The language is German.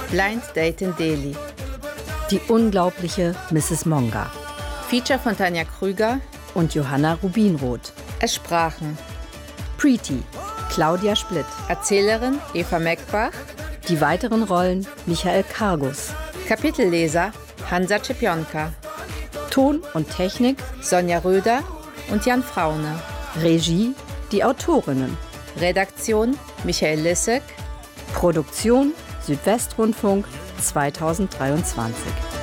Blind Date in Delhi. Die unglaubliche Mrs. Monga. Feature von Tanja Krüger und Johanna Rubinroth. Es sprachen Preeti, Claudia Splitt. Erzählerin Eva Meckbach. Die weiteren Rollen Michael Kargus. Kapitelleser Hansa Czepionka. Ton und Technik Sonja Röder und Jan Fraune. Regie die Autorinnen. Redaktion Michael Lissek. Produktion Südwestrundfunk 2023.